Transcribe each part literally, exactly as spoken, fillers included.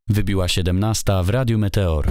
Wybiła siedemnasta w Radiu Meteor.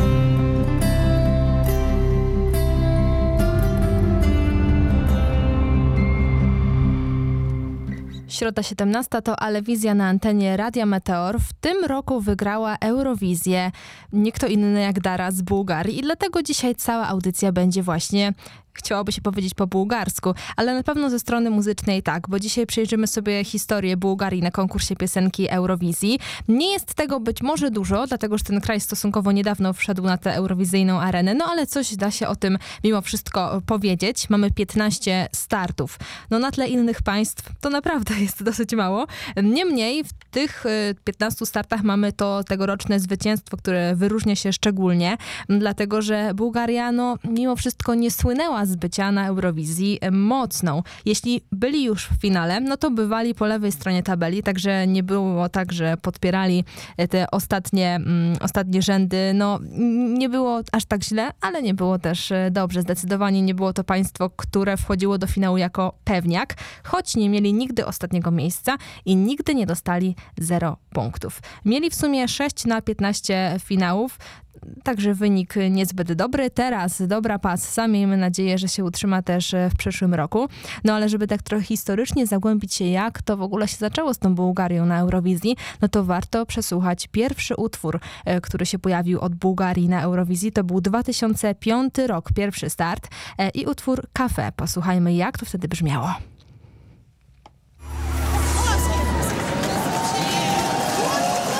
Środa siedemnasta to Alewizja na antenie Radia Meteor. W tym roku wygrała Eurowizję nie kto inny jak Dara z Bułgarii i dlatego dzisiaj cała audycja będzie właśnie, chciałoby się powiedzieć po bułgarsku, ale na pewno ze strony muzycznej tak, bo dzisiaj przejrzymy sobie historię Bułgarii na konkursie piosenki Eurowizji. Nie jest tego być może dużo, dlatego że ten kraj stosunkowo niedawno wszedł na tę eurowizyjną arenę, no ale coś da się o tym mimo wszystko powiedzieć. Mamy piętnaście startów. No na tle innych państw to naprawdę jest dosyć mało. Niemniej w tych piętnastu startach mamy to tegoroczne zwycięstwo, które wyróżnia się szczególnie, dlatego że Bułgaria no mimo wszystko nie słynęła z bycia na Eurowizji mocną. Jeśli byli już w finale, no to bywali po lewej stronie tabeli, także nie było tak, że podpierali te ostatnie, mm, ostatnie rzędy. No nie było aż tak źle, ale nie było też dobrze. Zdecydowanie nie było to państwo, które wchodziło do finału jako pewniak, choć nie mieli nigdy ostatniego miejsca i nigdy nie dostali zero punktów. Mieli w sumie sześć na piętnaście finałów, także wynik niezbyt dobry. Teraz dobra passa. Miejmy nadzieję, że się utrzyma też w przyszłym roku. No ale żeby tak trochę historycznie zagłębić się, jak to w ogóle się zaczęło z tą Bułgarią na Eurowizji, no to warto przesłuchać pierwszy utwór, który się pojawił od Bułgarii na Eurowizji. To był dwa tysiące piąty rok, pierwszy start i utwór Kafe. Posłuchajmy, jak to wtedy brzmiało.